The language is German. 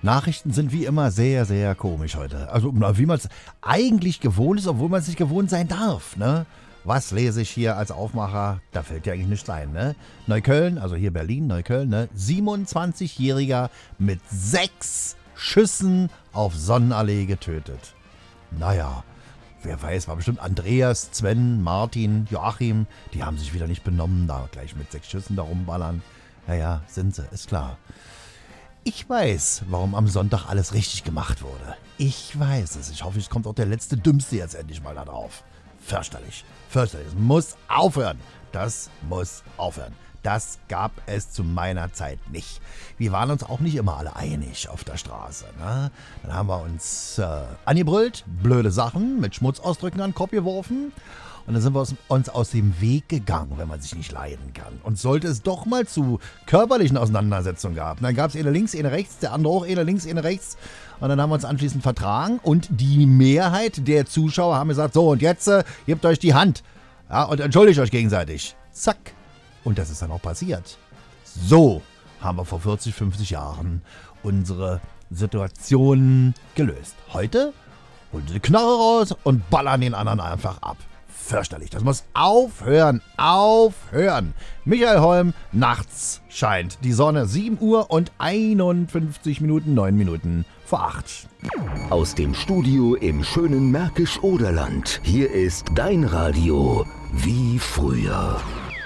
Nachrichten sind wie immer sehr, sehr komisch heute. Also wie man es eigentlich gewohnt ist, obwohl man es nicht gewohnt sein darf, ne? Was lese ich hier als Aufmacher? Da fällt ja eigentlich nichts ein, ne? Neukölln, also hier Berlin, Neukölln, ne? 27-Jähriger mit 6 Schüssen auf Sonnenallee getötet. Naja, wer weiß, war bestimmt Andreas, Sven, Martin, Joachim. Die haben sich wieder nicht benommen, da gleich mit 6 Schüssen da rumballern. Naja, sind sie, ist klar. Ich weiß, warum am Sonntag alles richtig gemacht wurde. Ich weiß es. Ich hoffe, es kommt auch der letzte Dümmste jetzt endlich mal da drauf. Fürchterlich. Fürchterlich. Es muss aufhören. Das muss aufhören. Das gab es zu meiner Zeit nicht. Wir waren uns auch nicht immer alle einig auf der Straße. Ne? Dann haben wir uns angebrüllt, blöde Sachen mit Schmutzausdrücken an den Kopf geworfen. Und dann sind wir uns aus dem Weg gegangen, wenn man sich nicht leiden kann. Und sollte es doch mal zu körperlichen Auseinandersetzungen gab, dann gab es eine links, eine rechts, der andere auch eine links, eine rechts. Und dann haben wir uns anschließend vertragen und die Mehrheit der Zuschauer haben gesagt, so und jetzt gebt euch die Hand, ja, und entschuldigt euch gegenseitig. Zack. Und das ist dann auch passiert. So haben wir vor 40, 50 Jahren unsere Situation gelöst. Heute holen sie die Knarre raus und ballern den anderen einfach ab. Fürchterlich. Das muss aufhören. Aufhören. Michael Holm, nachts scheint die Sonne. 7 Uhr und 51 Minuten, 9 Minuten vor 8. Aus dem Studio im schönen Märkisch-Oderland. Hier ist dein Radio wie früher.